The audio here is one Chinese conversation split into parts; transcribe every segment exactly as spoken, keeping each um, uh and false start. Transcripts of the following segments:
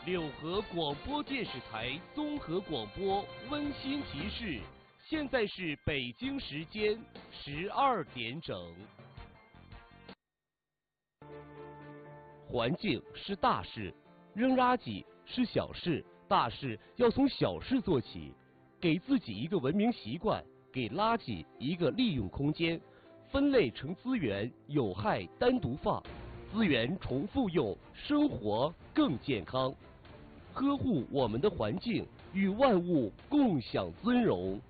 柳河广播电视台综合广播温馨提示：现在是北京时间十二点整。环境是大事，扔垃圾是小事，大事要从小事做起。给自己一个文明习惯，给垃圾一个利用空间，分类成资源，有害单独放，资源重复用，生活更健康。呵护我们的环境，与万物共享尊荣。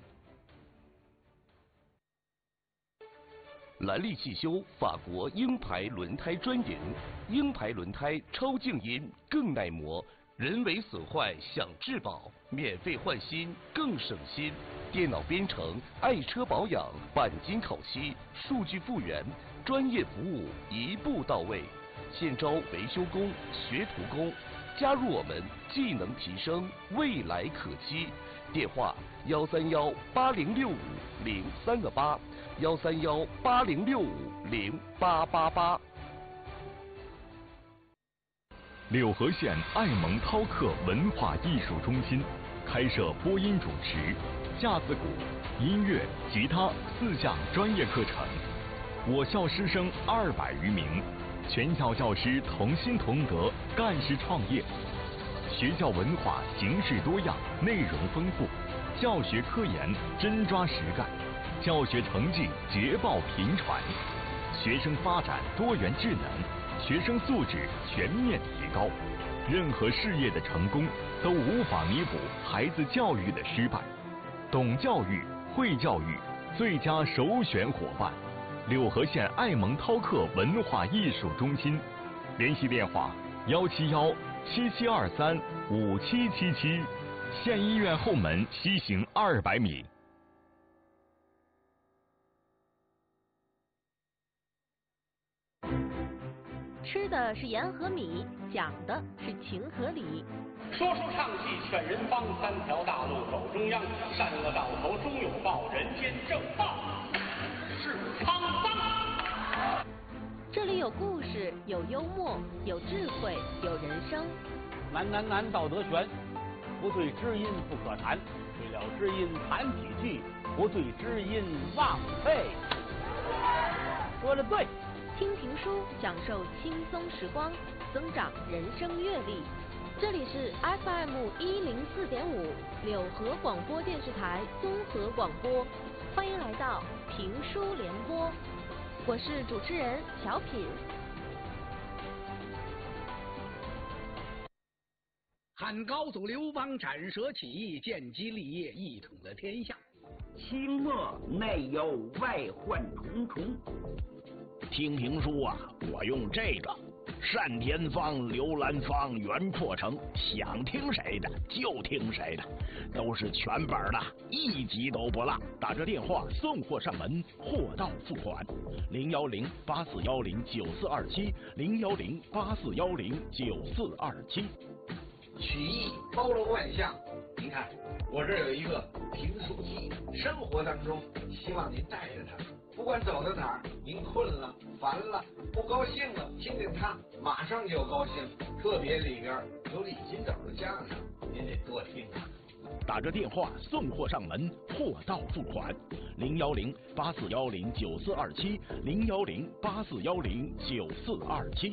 兰利汽修法国鹰牌轮胎专营，鹰牌轮胎超静音，更耐磨，人为损坏享质保，免费换新更省心。电脑编程，爱车保养，钣金烤漆，数据复原，专业服务一步到位。现招维修工、学徒工，加入我们，技能提升，未来可期。电话：幺三幺八零六五零三个八，幺三幺八零六五零八八八。 柳河县爱蒙涛克文化艺术中心开设播音主持、架子鼓、音乐、吉他四项专业课程。我校师生二百余名，全校教师同心同德，干事创业。学校文化形式多样，内容丰富，教学科研真抓实干，教学成绩捷报频传，学生发展多元智能，学生素质全面提高。任何事业的成功都无法弥补孩子教育的失败。懂教育、会教育，最佳首选伙伴。柳河县爱蒙涛克文化艺术中心，联系电话：幺七幺七七二三五七七七，县医院后门西行二百米。 吃的是盐和米，讲的是情和理。 说书唱戏劝人方，三条大路走中央，善恶到头终有报，人间正道是沧桑。 这里有故事，有幽默，有智慧，有人生。 难难难，道德悬，不对知音不可谈，对了知音谈几句，不对知音忘废。说的对。 听评书，享受轻松时光，增长人生阅历。这里是 F M 一零四点五柳河广播电视台综合广播，欢迎来到评书联播，我是主持人小品。 汉高祖刘邦斩蛇起义，建基立业，一统了天下。 清末内忧外患重重。 听评书啊，我用这个单田芳、刘兰芳、袁阔成，想听谁的就听谁的，都是全本的，一集都不落。打这电话送货上门，货到付款。零幺零八四幺零九四二七，零幺零八四幺零九四二七。 曲艺包罗万象，您看我这有一个评书机，生活当中希望您带着它。不管走到哪儿，您困了、烦了、不高兴了，听听它，马上就高兴。特别里边有李金斗的相声，您得多听啊。 打着电话送货上门，货到付款。零幺零八四幺零九四二七，零幺零八四幺零九四二七。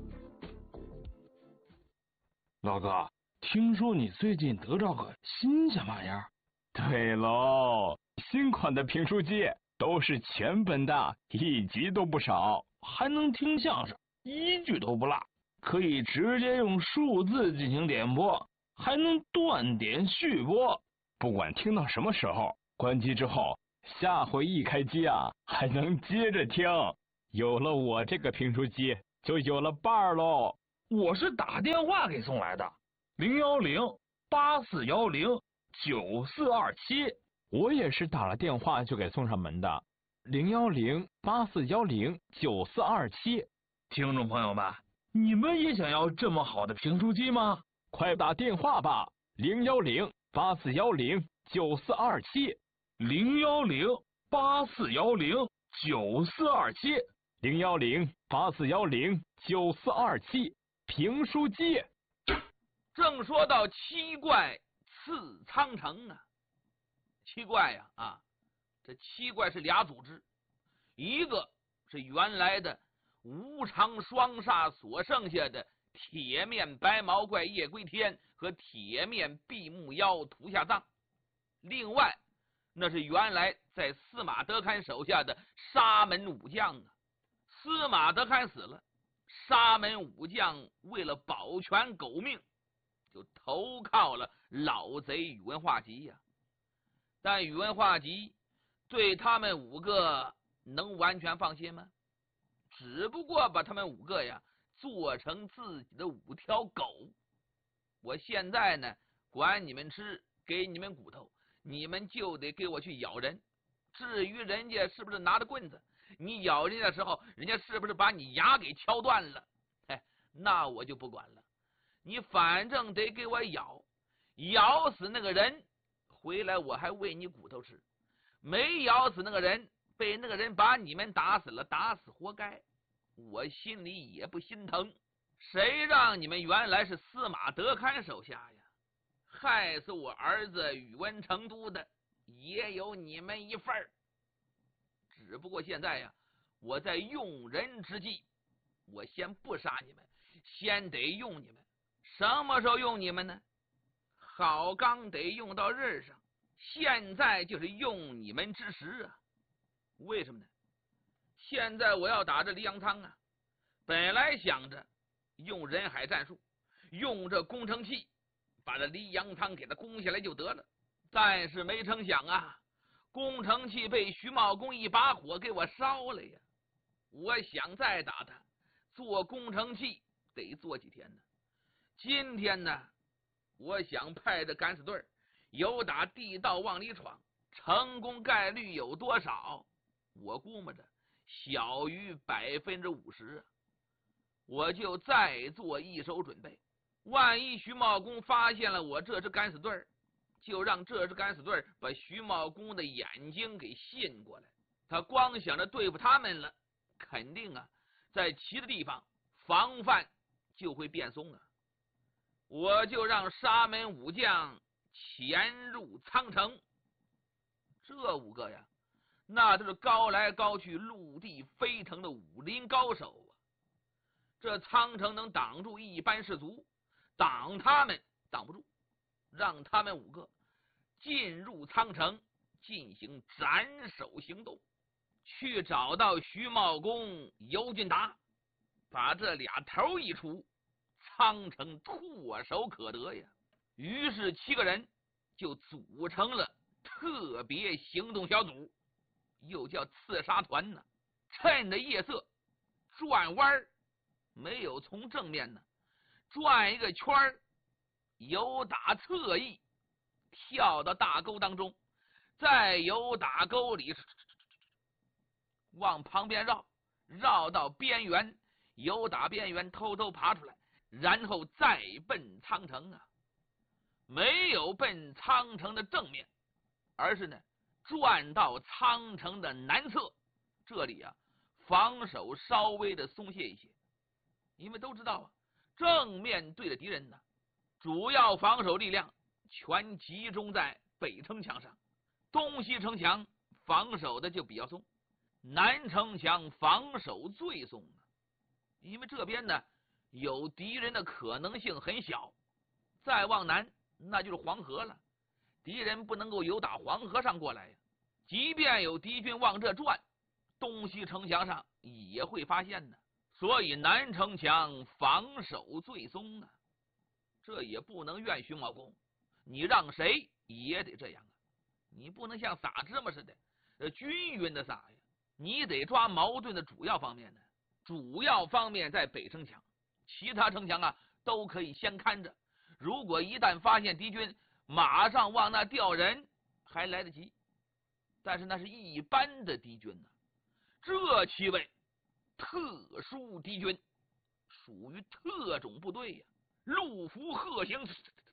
老哥，听说你最近得着个新鲜玩意儿？ 对喽，新款的评书机。都是全本的，一集都不少， 还能听相声，一句都不落，可以直接用数字进行点播，还能断点续播。 不管听到什么时候，关机之后，下回一开机啊，还能接着听。有了我这个评书机，就有了伴儿喽。 我是打电话给送来的，零幺零八四幺零九四二七。 我也是打了电话就给送上门的，零幺零八四幺零九四二七。 听众朋友们，你们也想要这么好的评书机吗？ 快打电话吧，零幺零八四幺零九四二七， 零幺零八四幺零九四二七， 零幺零八四幺零九四二七，评书机。 正说到七怪刺苍城啊，七怪呀 啊, 啊，这七怪是俩组织，一个是原来的无常双煞所剩下的铁面白毛怪夜归天和铁面闭目妖土下藏，另外那是原来在司马德堪手下的沙门武将啊。司马德堪死了，沙门武将为了保全狗命，就投靠了老贼宇文化及呀、啊。但宇文化及对他们五个能完全放心吗？只不过把他们五个呀做成自己的五条狗。我现在呢管你们吃，给你们骨头，你们就得给我去咬人。至于人家是不是拿着棍子，你咬人家的时候，人家是不是把你牙给敲断了，哎，那我就不管了。你反正得给我咬，咬死那个人回来我还喂你骨头吃，没咬死那个人，被那个人把你们打死了，打死活该，我心里也不心疼。谁让你们原来是司马德堪手下呀？害死我儿子宇文成都的也有你们一份儿。只不过现在呀，我在用人之际，我先不杀你们，先得用你们。什么时候用你们呢？好钢得用到刃上，现在就是用你们之时啊。为什么呢？现在我要打这黎阳仓啊，本来想着用人海战术，用这攻城器把这黎阳仓给它攻下来就得了。但是没成想啊，攻城器被徐茂公一把火给我烧了呀！我想再打他，做攻城器得做几天呢？今天呢，我想派着敢死队由打地道往里闯，成功概率有多少？我估摸着小于百分之五十啊！我就再做一手准备，万一徐茂公发现了我这支敢死队，就让这支敢死队把徐茂公的眼睛给信过来。他光想着对付他们了，肯定啊，在其他地方防范就会变松啊。我就让沙门武将潜入苍城。这五个呀，那都是高来高去、陆地飞腾的武林高手啊！这苍城能挡住一般士卒，挡他们挡不住。让他们五个进入苍城，进行斩首行动，去找到徐茂公、尤俊达，把这俩头一出，苍城唾手可得呀。于是七个人就组成了特别行动小组，又叫刺杀团呢。趁着夜色转弯，没有从正面呢，转一个圈儿，由打侧翼跳到大沟当中，再由打沟里往旁边绕，绕到边缘，由打边缘偷偷爬出来，然后再奔苍城啊！没有奔苍城的正面，而是呢转到苍城的南侧，这里啊防守稍微的松懈一些。因为都知道啊，正面对着敌人呢，主要防守力量全集中在北城墙上，东西城墙防守的就比较松，南城墙防守最松啊。因为这边呢有敌人的可能性很小，再往南那就是黄河了，敌人不能够由打黄河上过来呀。即便有敌军往这转，东西城墙上也会发现呢。所以南城墙防守最松啊，这也不能怨徐茂公，你让谁也得这样啊，你不能像撒芝麻似的，呃，均匀的撒呀，你得抓矛盾的主要方面呢。主要方面在北城墙，其他城墙啊都可以先看着，如果一旦发现敌军，马上往那调人还来得及。但是那是一般的敌军呢、啊，这七位特殊敌军属于特种部队呀、啊，路伏鹤行，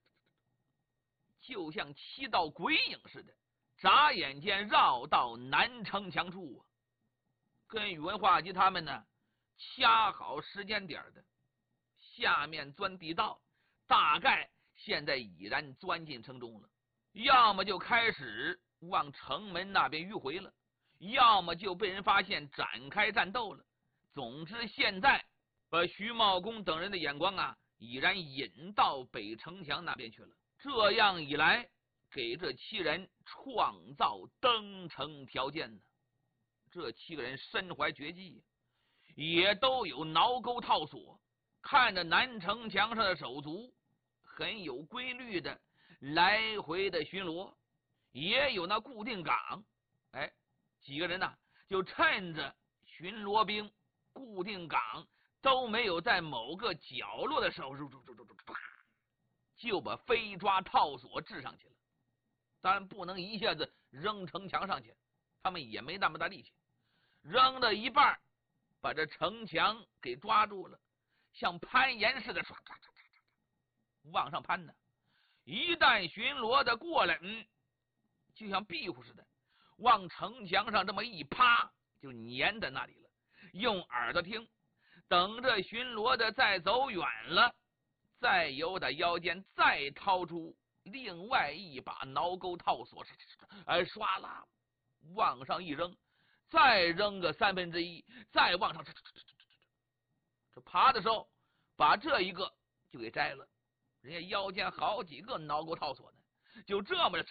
就像七道鬼影似的，眨眼间绕到南城墙处啊，跟宇文化及他们呢掐好时间点的，下面钻地道， 大概现在已然钻进城中了，要么就开始往城门那边迂回了，要么就被人发现展开战斗了。总之现在把徐茂公等人的眼光啊已然引到北城墙那边去了。这样一来，给这七人创造登城条件呢。这七个人身怀绝技，也都有挠钩套索，看着南城墙上的手足很有规律的来回的巡逻，也有那固定岗。哎，几个人呢、啊、就趁着巡逻兵固定岗都没有在某个角落的时候，就把飞抓套索掷上去了。当然不能一下子扔城墙上去，他们也没那么大力气，扔到一半把这城墙给抓住了，像攀岩似的唰唰唰唰往上攀呢。一旦巡逻的过来，嗯，就像壁虎似的往城墙上这么一趴，就粘在那里了。用耳朵听，等着巡逻的再走远了，再由他腰间再掏出另外一把挠钩套索，哎，唰啦往上一扔，再扔个三分之一，再往上，这爬的时候把这一个就给摘了。人家腰间好几个挠钩套索呢，就这么着，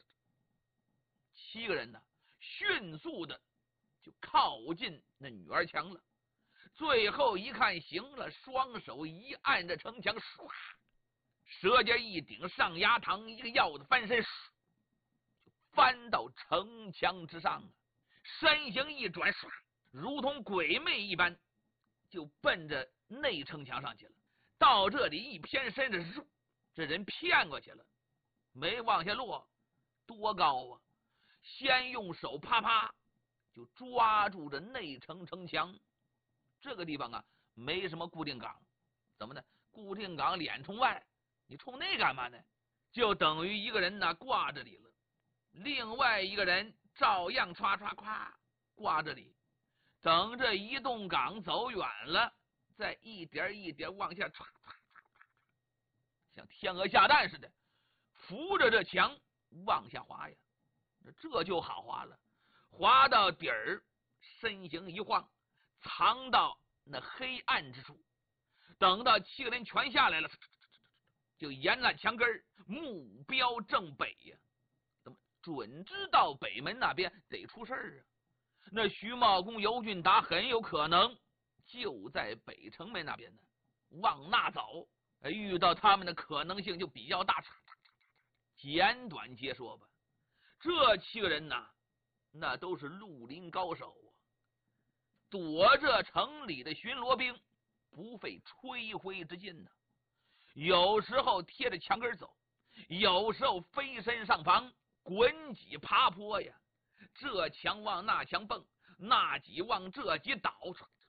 七个人呢迅速的就靠近那女儿墙了。最后一看行了，双手一按着城墙，唰，舌尖一顶上牙膛，一个鹞子翻身，就翻到城墙之上啊！身形一转，唰，如同鬼魅一般，就奔着内城墙上去了。到这里一偏身子，这人骗过去了，没往下落，多高啊！先用手啪啪就抓住这内城城墙。这个地方啊没什么固定岗，怎么呢？固定岗脸冲外，你冲那干嘛呢？就等于一个人呢挂这里了，另外一个人照样唰唰咵挂这里，等这移动岗走远了，再一点一点往下唰唰唰，像天鹅下蛋似的扶着这墙往下滑呀。这就好滑了，滑到底儿，身形一晃，藏到那黑暗之处。等到七个人全下来了，就沿那墙根目标正北呀。怎么准知道北门那边得出事儿啊？那徐茂公尤俊达很有可能就在北城门那边呢，往那走，遇到他们的可能性就比较大。简短截说吧，这七个人呐，那都是绿林高手啊，躲着城里的巡逻兵不费吹灰之劲呢。有时候贴着墙根走，有时候飞身上房，滚几爬坡呀，这墙往那墙蹦，那几往这几倒。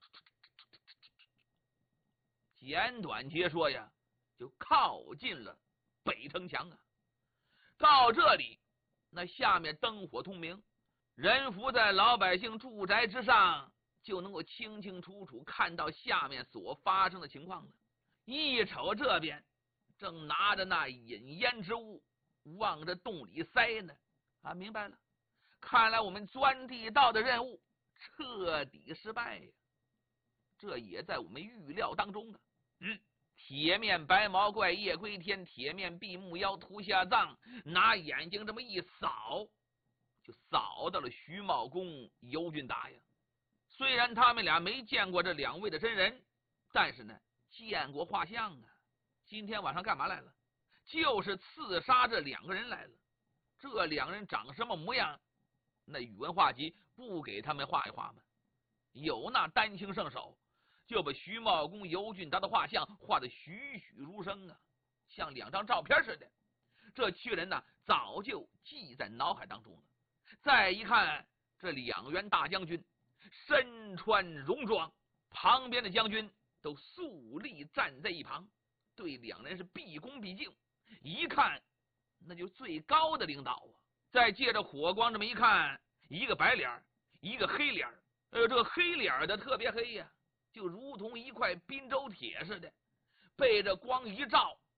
简短截说呀，就靠近了北城墙啊。到这里，那下面灯火通明，人伏在老百姓住宅之上，就能够清清楚楚看到下面所发生的情况了。一瞅这边，正拿着那引烟之物往这洞里塞呢。啊，明白了，看来我们钻地道的任务彻底失败呀！这也在我们预料当中啊。嗯。铁面白毛怪夜归天，铁面闭目妖图下葬，拿眼睛这么一扫，就扫到了徐茂公尤俊达呀。虽然他们俩没见过这两位的真人，但是呢见过画像啊。今天晚上干嘛来了？就是刺杀这两个人来了。这两人长什么模样？那宇文化及不给他们画一画吗？有那丹青圣手，就把徐茂公尤俊达的画像画得栩栩如生啊，像两张照片似的。这七个人呢，早就记在脑海当中了。再一看，这两员大将军身穿戎装，旁边的将军都肃立站在一旁，对两人是毕恭毕敬，一看那就最高的领导啊。再借着火光这么一看，一个白脸，一个黑脸，呃，这个黑脸的特别黑呀、啊，就如同一块滨州铁似的，被这光一照，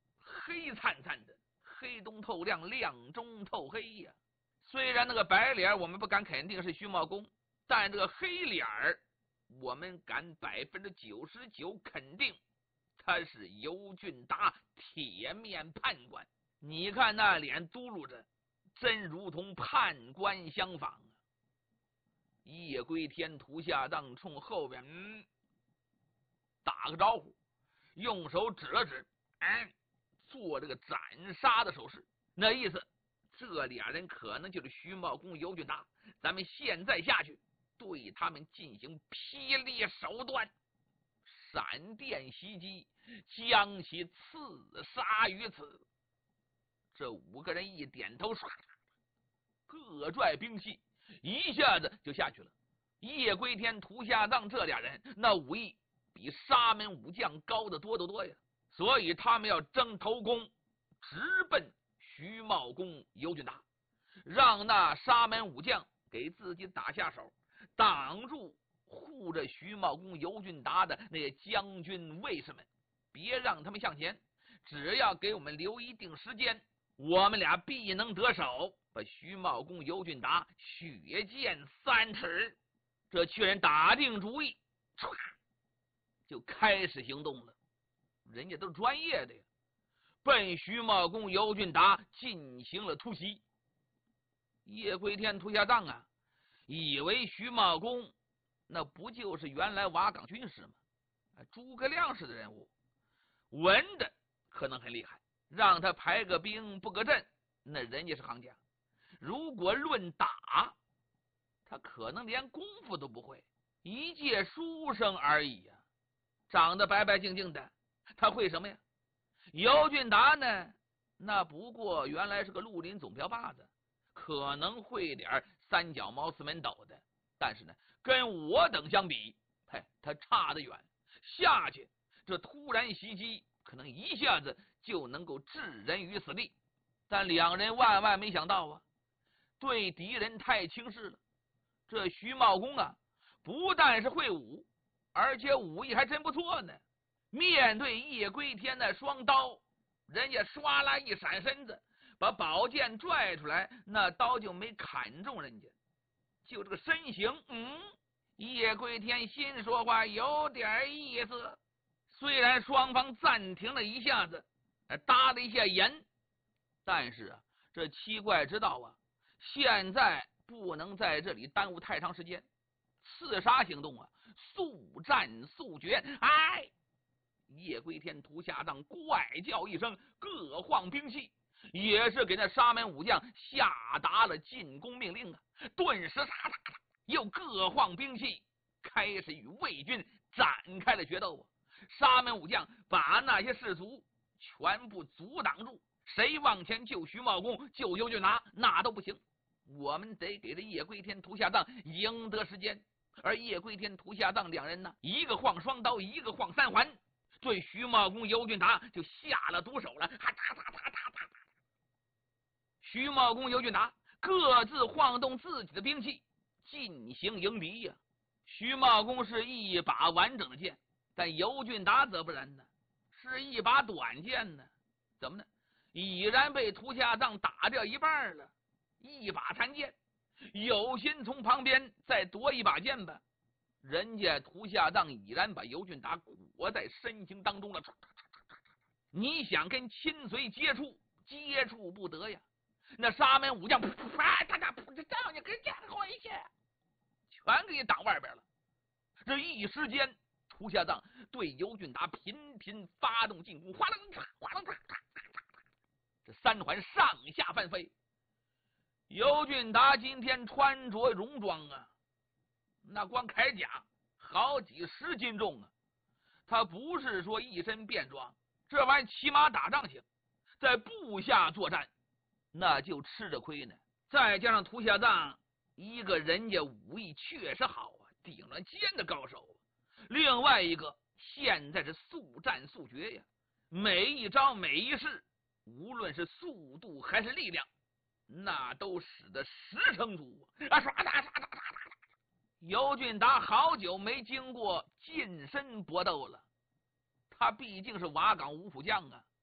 黑灿灿的，黑中透亮，亮中透黑呀。虽然那个白脸我们不敢肯定是徐茂公，但这个黑脸儿我们敢百分之九十九肯定他是尤俊达铁面判官。你看那脸嘟噜着，真如同判官相仿啊。夜归天图下当冲后边嗯打个招呼，用手指了指，哎，做这个斩杀的手势，那意思这俩人可能就是徐茂公、尤俊达，咱们现在下去对他们进行霹雳手段，闪电袭击，将其刺杀于此。这五个人一点头，唰，各拽兵器，一下子就下去了。夜归天、屠下葬这俩人，那武艺比沙门武将高得多得多呀，所以他们要争头功，直奔徐茂公、尤俊达，让那沙门武将给自己打下手，挡住护着徐茂公、尤俊达的那些将军卫士们，别让他们向前。只要给我们留一定时间，我们俩必能得手，把徐茂公、尤俊达血溅三尺。这群人打定主意，唰就开始行动了。人家都是专业的呀，奔徐茂公、尤俊达进行了突袭。夜归天、屠下葬啊，以为徐茂公那不就是原来瓦岗军师吗？诸葛亮式的人物，文的可能很厉害，让他排个兵布个阵，那人家是行家。如果论打，他可能连功夫都不会，一介书生而已呀、啊，长得白白净净的，他会什么呀？尤俊达呢，那不过原来是个绿林总瓢把子，可能会点三脚猫四门斗的，但是呢，跟我等相比，嘿，他差得远。下去这突然袭击，可能一下子就能够置人于死地。但两人万万没想到啊，对敌人太轻视了。这徐茂公啊，不但是会武，而且武艺还真不错呢。面对夜归天的双刀，人家唰啦一闪身子，把宝剑拽出来，那刀就没砍中人家。就这个身形，嗯，夜归天心说话有点意思。虽然双方暂停了一下子，搭了一下眼，但是啊，这七怪知道啊，现在不能在这里耽误太长时间。刺杀行动啊，速战速决！哎，夜归天、屠下葬怪叫一声，各晃兵器，也是给那沙门武将下达了进攻命令啊！顿时，嚓嚓嚓，又各晃兵器，开始与魏军展开了决斗啊！沙门武将把那些士卒全部阻挡住，谁往前救徐茂公、救尤俊达，那都不行。我们得给这夜归天、屠下葬赢得时间。而夜归天、屠下葬两人呢，一个晃双刀，一个晃三环，对徐茂公、尤俊达就下了毒手了。哈嚓嚓嚓嚓嚓！徐茂公、尤俊达各自晃动自己的兵器，进行迎敌呀、啊。徐茂公是一把完整的剑，但尤俊达则不然呢，是一把短剑呢。怎么呢？已然被屠下葬打掉一半了，一把残剑。有心从旁边再夺一把剑吧，人家屠下葬已然把尤俊达裹在身形当中了。你想跟亲随接触，接触不得呀。那沙门武将，啪啪啪，不知道你跟家伙一下，全给你挡外边了。这一时间，屠下葬对尤俊达频频发动进攻，哗楞嚓，哗楞嚓，这三环上下翻飞。尤俊达今天穿着戎装啊，那光铠甲好几十斤重啊，他不是说一身便装，这玩意骑马打仗行，在部下作战那就吃着亏呢。再加上屠下葬一个人家武艺确实好啊，顶了尖的高手，另外一个现在是速战速决呀，每一招每一式，无论是速度还是力量，那都使得十成足啊！唰哒唰哒唰哒！尤俊达好久没经过近身搏斗了，他毕竟是瓦岗五虎将啊，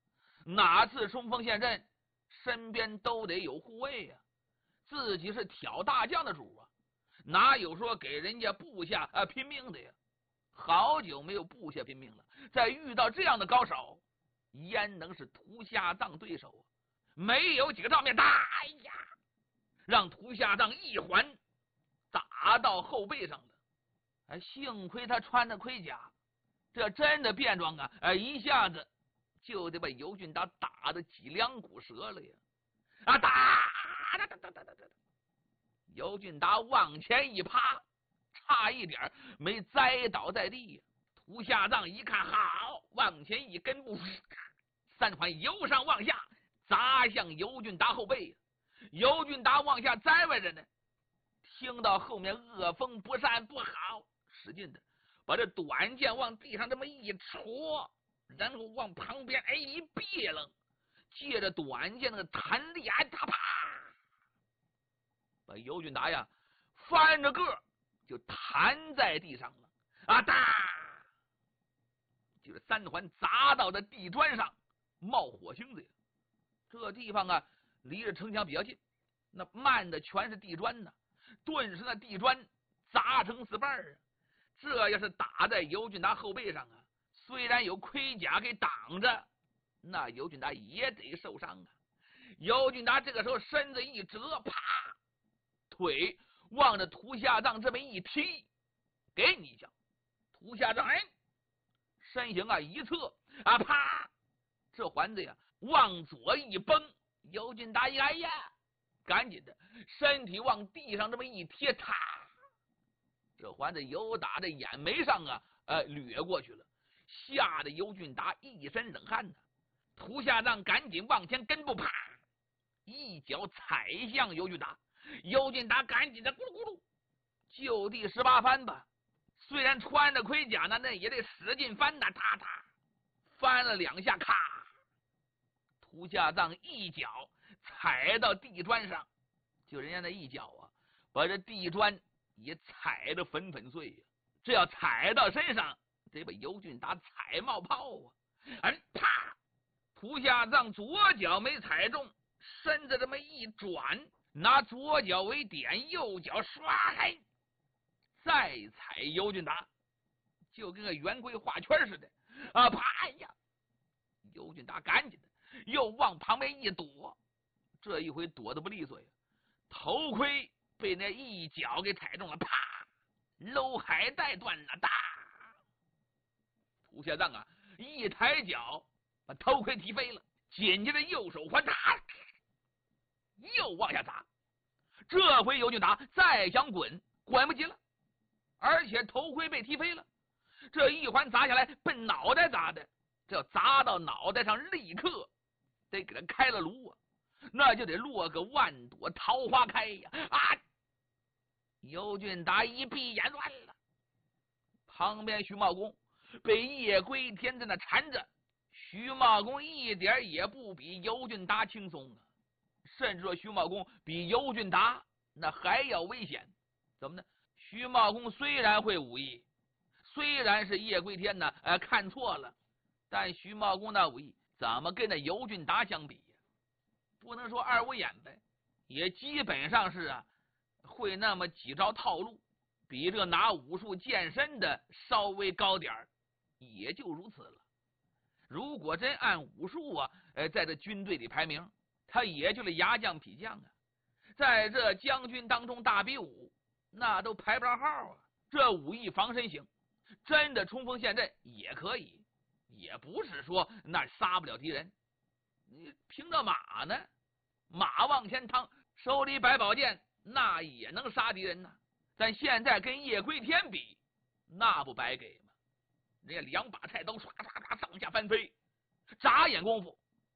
哪次冲锋陷阵，身边都得有护卫呀、啊。自己是挑大将的主啊，哪有说给人家部下啊拼命的呀？好久没有部下拼命了，再遇到这样的高手，焉能是屠夏臧对手啊？没有几个照面打，哎呀，让屠夏臧一环打到后背上了。哎，幸亏他穿的盔甲，这真的便装啊！哎，一下子就得把尤俊达打得脊梁骨折了呀！啊，打！打打打打打打！尤俊达往前一趴，差一点没栽倒在地呀。屠夏臧一看好，往前一根步，三环由上往下砸向尤俊达后背。尤俊达往下栽歪着呢，听到后面恶风不善不好，使劲的把这短剑往地上这么一戳，然后往旁边哎一别楞，借着短剑那个弹力，哎啪啪，把尤俊达呀翻着个就弹在地上了。啊哒，就是三环砸到的地砖上，冒火星子呀。这地方啊离着城墙比较近，那漫的全是地砖呢，顿时那地砖砸成四瓣儿啊。这要是打在尤俊达后背上啊，虽然有盔甲给挡着，那尤俊达也得受伤啊。尤俊达这个时候身子一折，啪，腿往着屠夏臧这么一踢，给你一脚。屠夏臧哎，身形啊一侧啊，啪，这环子呀往左一崩，尤俊达一哎呀，赶紧的身体往地上这么一贴，嚓，这环子由打这眼眉上啊，呃，掠过去了，吓得尤俊达一身冷汗呢。屠夏臧赶紧往前跟步，啪，一脚踩向尤俊达。尤俊达赶紧的咕噜咕噜就地十八翻吧。虽然穿着盔甲呢，那也得使劲翻呐，踏踏翻了两下，咔，屠夏臧一脚踩到地砖上，就人家那一脚啊，把这地砖也踩得粉粉碎呀。这要踩到身上，得把尤俊达踩冒泡啊！哎，啪！屠夏臧左脚没踩中，身子这么一转，拿左脚为点，右脚刷黑，再踩尤俊达，就跟个圆规画圈似的啊！啪呀！尤俊达赶紧的又往旁边一躲，这一回躲得不利索呀，头盔被那一脚给踩中了，啪！搂海带断了，哒！屠夏臧啊，一抬脚把头盔踢飞了，紧接着右手环，哒，又往下砸。这回尤俊达再想滚，滚不及了，而且头盔被踢飞了。这一环砸下来，奔脑袋砸的，这要砸到脑袋上，立刻得给他开了颅啊，那就得落个万朵桃花开呀！啊！尤俊达一闭眼乱了，旁边徐茂公被叶归天在那缠着，徐茂公一点也不比尤俊达轻松啊，甚至说徐茂公比尤俊达那还要危险。怎么呢？徐茂公虽然会武艺，虽然是叶归天呢呃看错了，但徐茂公那武艺怎么跟那尤俊达相比呀？不能说二五眼呗，也基本上是啊会那么几招套路，比这拿武术健身的稍微高点儿，也就如此了。如果真按武术啊，呃，在这军队里排名，他也就是牙将痞将啊，在这将军当中大比武，那都排不上号啊。这武艺防身行，真的冲锋陷阵也可以，也不是说那杀不了敌人。你凭着马呢，马往前趟，手里摆宝剑，那也能杀敌人呢。但现在跟叶归天比，那不白给吗？人家两把菜刀唰唰唰上下翻飞，眨眼功夫